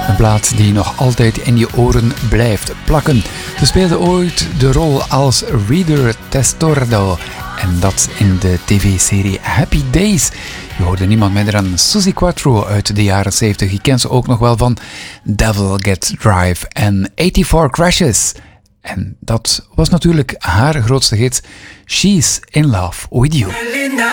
Een plaat die nog altijd in je oren blijft plakken. Ze speelde ooit de rol als Reader Testordo. En dat in de tv-serie Happy Days. Je hoorde niemand minder dan Suzi Quatro uit de jaren 70. Je kent ze ook nog wel van Devil Get Drive en 84 Crashes. En dat was natuurlijk haar grootste hit, She's in Love with You. Linda